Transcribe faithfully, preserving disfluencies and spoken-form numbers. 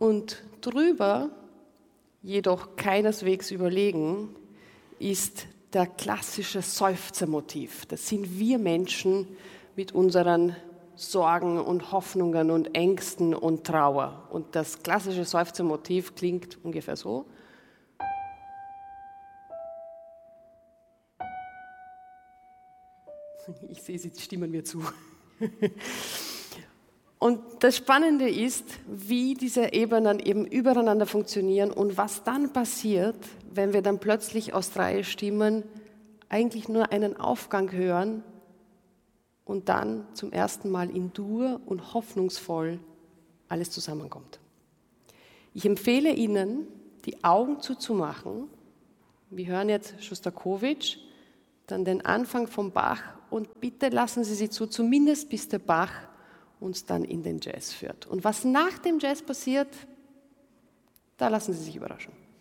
Und drüber, jedoch keineswegs überlegen, ist der klassische Seufzermotiv. Das sind wir Menschen mit unseren Sorgen und Hoffnungen und Ängsten und Trauer. Und das klassische Seufzermotiv klingt ungefähr so. Ich sehe, Sie stimmen mir zu. Und das Spannende ist, wie diese Ebenen eben übereinander funktionieren und was dann passiert, wenn wir dann plötzlich aus drei Stimmen eigentlich nur einen Aufgang hören und dann zum ersten Mal in Dur und hoffnungsvoll alles zusammenkommt. Ich empfehle Ihnen, die Augen zuzumachen. Wir hören jetzt Schostakowitsch, dann den Anfang vom Bach und bitte lassen Sie sie zu, zumindest bis der Bach uns dann in den Jazz führt. Und was nach dem Jazz passiert, da lassen Sie sich überraschen.